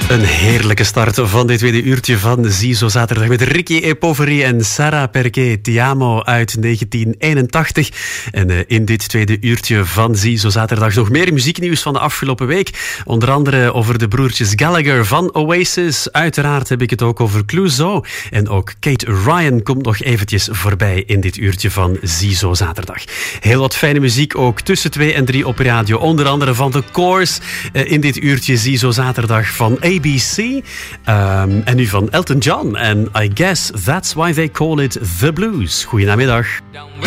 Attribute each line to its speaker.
Speaker 1: Een heerlijke start van dit tweede uurtje van Ziezo Zaterdag met Ricky E. Poveri en Sarah Perquet, Ti Amo uit 1981. En in dit tweede uurtje van Ziezo Zaterdag nog meer muzieknieuws van de afgelopen week. Onder andere over de broertjes Gallagher van Oasis. Uiteraard heb ik het ook over Clouseau. En ook Kate Ryan komt nog eventjes voorbij in dit uurtje van Ziezo Zaterdag. Heel wat fijne muziek ook tussen 2 en 3 op radio. Onder andere van The Course in dit uurtje Ziezo Zaterdag van ABC. En nu van Elton John. En I guess that's why they call it the blues. Goedenamiddag.